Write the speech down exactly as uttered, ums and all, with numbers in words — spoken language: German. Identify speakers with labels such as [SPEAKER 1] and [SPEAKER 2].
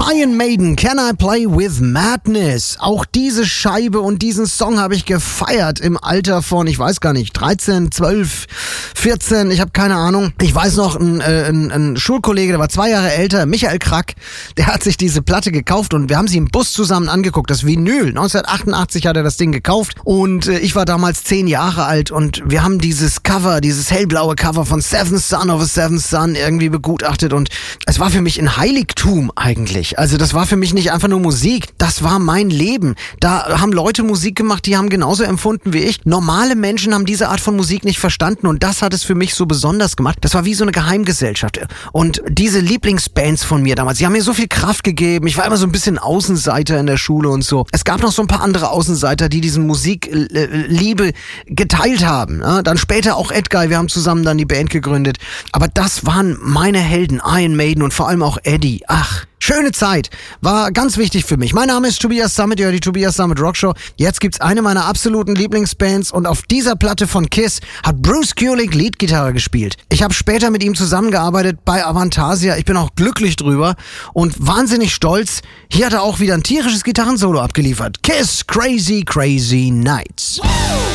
[SPEAKER 1] Iron Maiden, Can I Play With Madness? Auch diese Scheibe und diesen Song habe ich gefeiert im Alter von, ich weiß gar nicht, dreizehn, zwölf, vierzehn, ich habe keine Ahnung. Ich weiß noch, ein, äh, ein, ein Schulkollege, der war zwei Jahre älter, Michael Krack, der hat sich diese Platte gekauft und wir haben sie im Bus zusammen angeguckt, das Vinyl. neunzehnhundertachtundachtzig hat er das Ding gekauft und äh, ich war damals zehn Jahre alt und wir haben dieses Cover, dieses hellblaue Cover von Seventh Son of a Seventh Son irgendwie begutachtet und es war für mich ein Heiligtum eigentlich. Also das war für mich nicht einfach nur Musik, das war mein Leben. Da haben Leute Musik gemacht, die haben genauso empfunden wie ich. Normale Menschen haben diese Art von Musik nicht verstanden und das hat es für mich so besonders gemacht. Das war wie so eine Geheimgesellschaft. Und diese Lieblingsbands von mir damals, die haben mir so viel Kraft gegeben. Ich war immer so ein bisschen Außenseiter in der Schule und so. Es gab noch so ein paar andere Außenseiter, die diesen Musikliebe geteilt haben. Dann später auch Edguy, wir haben zusammen dann die Band gegründet. Aber das waren meine Helden, Iron Maiden und vor allem auch Eddie. Ach, schöne Zeit. War ganz wichtig für mich. Mein Name ist Tobias Sammet, ihr hört die Tobias Sammet Rockshow. Jetzt gibt's eine meiner absoluten Lieblingsbands und auf dieser Platte von Kiss hat Bruce Kulick Leadgitarre gespielt. Ich habe später mit ihm zusammengearbeitet bei Avantasia. Ich bin auch glücklich drüber und wahnsinnig stolz. Hier hat er auch wieder ein tierisches Gitarrensolo abgeliefert. Kiss, Crazy, Crazy Nights.